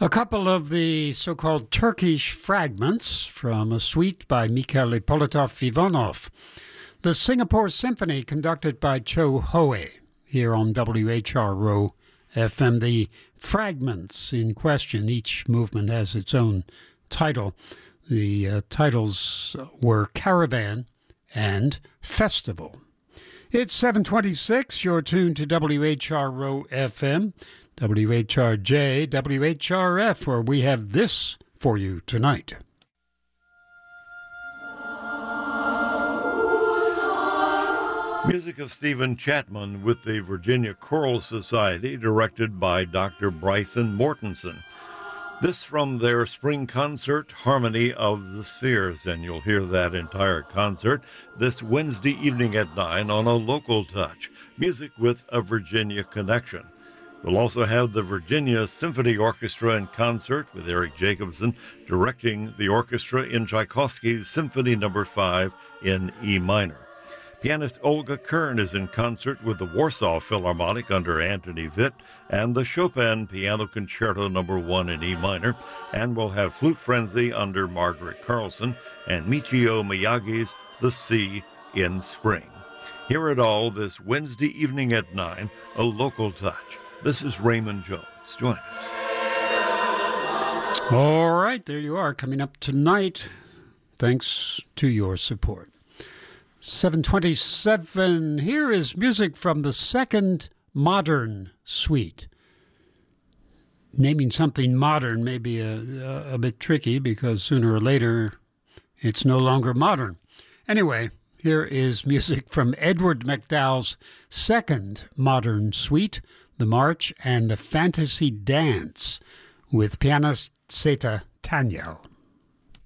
A couple of the so-called Turkish fragments from a suite by Mikhail Ippolitov-Ivanov. The Singapore Symphony conducted by Cho Hoei here on WHRO FM. The fragments in question, each movement has its own title. The titles were Caravan and Festival. It's 7:26. You're tuned to WHRO FM, WHRJ, WHRF, where we have this for you tonight. Music of Stephen Chapman with the Virginia Choral Society, directed by Dr. Bryson Mortensen. This from their spring concert, Harmony of the Spheres, and you'll hear that entire concert this Wednesday evening at 9 on a local touch, music with a Virginia connection. We'll also have the Virginia Symphony Orchestra in concert with Eric Jacobson directing the orchestra in Tchaikovsky's Symphony No. 5 in E minor. Pianist Olga Kern is in concert with the Warsaw Philharmonic under Anthony Vitt and the Chopin Piano Concerto No. 1 in E minor, and we'll have Flute Frenzy under Margaret Carlson and Michio Miyagi's The Sea in Spring. Hear it all this Wednesday evening at 9, a local touch. This is Raymond Jones. Join us. All right, there you are, coming up tonight, thanks to your support. 7:27. Here is music from the Second Modern Suite. Naming something modern may be a bit tricky because sooner or later it's no longer modern. Anyway, here is music from Edward McDowell's Second Modern Suite, the March and the Fantasy Dance, with pianist Seta Tanyel.